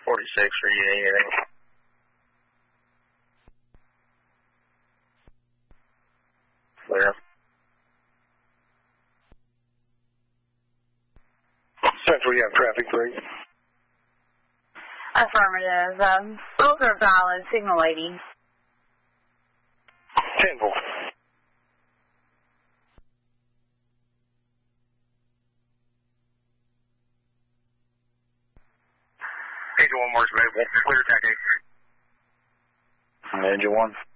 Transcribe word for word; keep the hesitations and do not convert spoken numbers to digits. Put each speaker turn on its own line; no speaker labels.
forty-six for you, anything. Clear.
Central, you have traffic three.
Affirmative. Um, both are valid. Signal eighty.
ten four.
Angel one more is available. Clear attack eight.
Angel one.